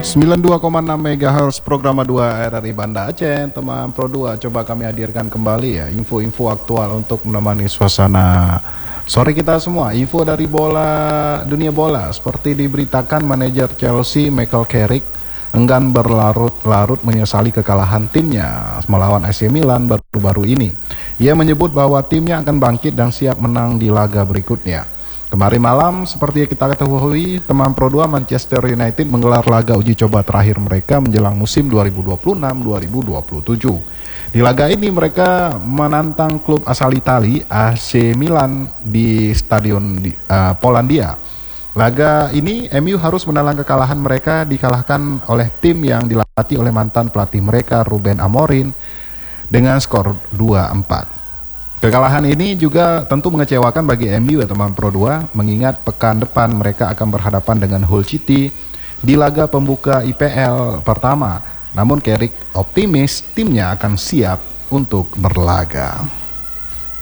92,6 MHz program 2 RRI Banda Aceh. Teman Pro 2, coba kami hadirkan kembali ya info-info aktual untuk menemani suasana sore kita semua. Info dari dunia bola seperti diberitakan manajer Chelsea Michael Carrick enggan berlarut-larut menyesali kekalahan timnya melawan AC Milan baru-baru ini. Ia menyebut bahwa timnya akan bangkit dan siap menang di laga berikutnya. Kemarin malam, seperti yang kita ketahui, teman Pro 2 Manchester United menggelar laga uji coba terakhir mereka menjelang musim 2026-2027. Di laga ini mereka menantang klub asal Itali AC Milan di stadion Polandia. Laga ini MU harus menelan kekalahan mereka dikalahkan oleh tim yang dilatih oleh mantan pelatih mereka Ruben Amorim dengan skor 2-4. Kekalahan ini juga tentu mengecewakan bagi MU ya teman Pro 2, mengingat pekan depan mereka akan berhadapan dengan Hull City di laga pembuka IPL pertama. Namun Carrick optimis timnya akan siap untuk berlaga.